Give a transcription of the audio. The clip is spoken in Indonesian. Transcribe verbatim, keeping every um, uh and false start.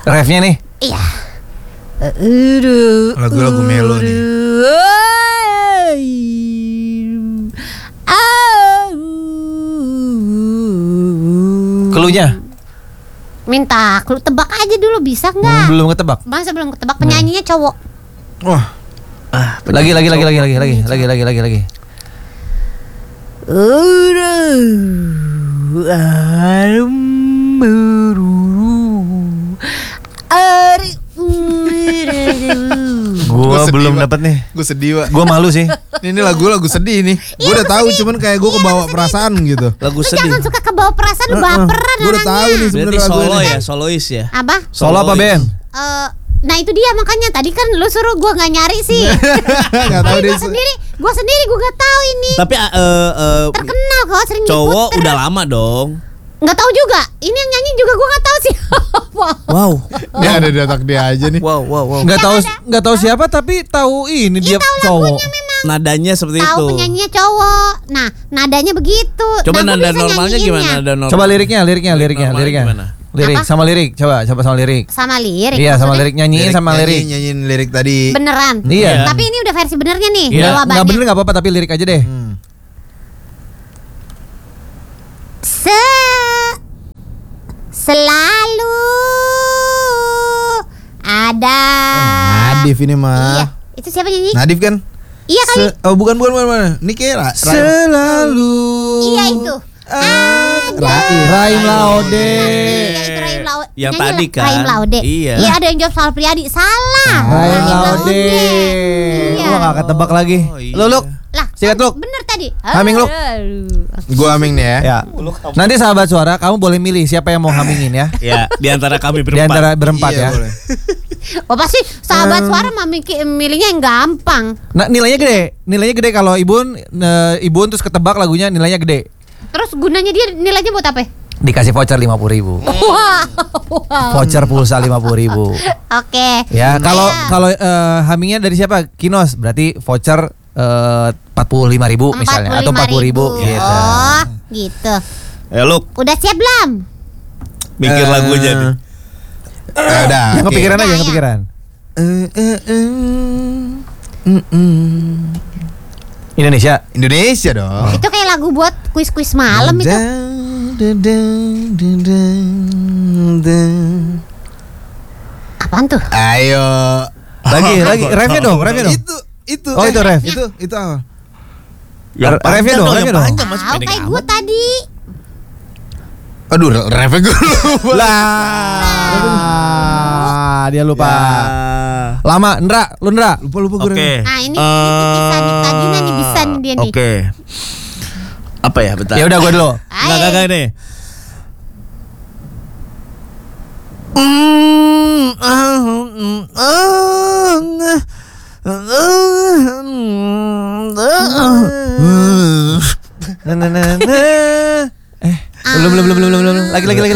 Refnya nih. Iya. Lagu-lagu melo nih. Keluhnya? Minta clue, tebak aja dulu, bisa nggak? Belum ketebak. Masa belum ketebak? Penyanyinya cowok. Wah. Ah, lagi lagi lagi lagi lagi lagi lagi lagi lagi lagi. Gua belum dapat nih. Gue sedih, Pak. Gua malu sih. Ini lagu lagu sedih nih. Gue udah tahu, cuman kayak gue kebawa perasaan gitu. Lagu Lu sedih. jangan suka kebawa perasaan, lu baperan Gue udah tahu nih Berarti sebenarnya lagu solo ini. ya, solois ya. Apa? Solo apa band? Eh, nah itu dia makanya tadi kan lu suruh gua nggak nyari sih. Gak tahu Tapi deh. gua sendiri, gua sendiri gua nggak tau ini. Tapi uh, uh, Terkenal kok, sering cowok diputer. udah lama dong. Nggak tahu juga. Ini yang nyanyi juga gua nggak tahu siapa. Wow. Dia ada di otak dia aja nih. Wow, wow, wow. Nggak tahu nggak tahu siapa tapi tahu ini dia cowok. Nadanya seperti Tahu itu. penyanyinya cowok. Nah, nadanya begitu. Coba nah, gua nada bisa normalnya nyanyiinnya. gimana? Nada normal. Coba liriknya, liriknya, liriknya, Normalnya liriknya. gimana? Lirik Apa? sama lirik. Coba, coba sama lirik. Sama lirik. Iya, sama maksudnya? lirik nyanyiin sama lirik. Nyanyi, nyanyiin lirik tadi. Beneran. Iya. Tapi ini udah versi benernya nih. Iya. jawabannya. Nggak bener nggak apa-apa tapi lirik aja deh. Hmm. Se selalu ada. Nadif ini mah. Iya. Itu siapa nyanyi? Nadif kan? Iya kali. Se- oh bukan bukan bukan. bukan. Ini kayak Ra- Raim. Selalu. Iya itu. Raim. Raim Laude. Iya itu Raim Laude. Yang Nyanyi tadi lah, kan? Raim Laude. Iya. Iya ada yang jawab soal Priadi. Salah. Raim Laude. Iya. Gua nggak ketebak lagi. Oh, iya. Lu Luk. Lah, Sikat, Luk. bener tadi. Haming, Luk. Gue aming nih ya. Ya. Nanti sahabat suara kamu boleh milih siapa yang mau hamingin ya. Ya, di antara kami Di berempat. antara berempat Iya, ya. boleh. Oh pasti sahabat suara mah miki- milihnya yang gampang. Nah, nilainya gede. Nilainya gede kalau Ibun eh, Ibun terus ketebak lagunya nilainya gede. Terus gunanya dia nilainya buat apa? Dikasih voucher lima puluh ribu. Wah. Wow. Voucher pulsa lima puluh ribu. Oke. Ya, kalau Ayo. kalau eh, hamingnya dari siapa? Kinos, berarti voucher eh, empat puluh lima ribu misalnya atau empat puluh ribu gitu. Oh, gitu. Ya, Luk, Udah siap belum? mikir Eh, lagunya nih. Ya udah. Yang oke. kepikiran aja, Nah, yang ya. kepikiran. Eh, eh, eh, mm, mm. Indonesia. Indonesia dong. Itu kayak lagu buat kuis-kuis malam itu. Apaan tuh? Ayo. Lagi, lagi, refnya dong, refnya dong. Itu itu. Oh, itu ref. Itu itu apa? Yang Refnya panjang dong, dong, refnya yang dong. panjang masih Tahu pendek kayak amat. gue tadi. Aduh, refnya gue lupa. Lah, dia lupa. Ya. Lama, Ndra, lu Ndra. Lupa lupa gue. Oke. Nah, ini, ini bisa nih Tagina nih bisa nih dia nih. Oke. Apa ya, bentar. Ya udah gua dulu. Enggak, Ayo. enggak nih. Nah, nah, nah, nah. Eh, belum belum belum belum belum. Lagi lagi lagi.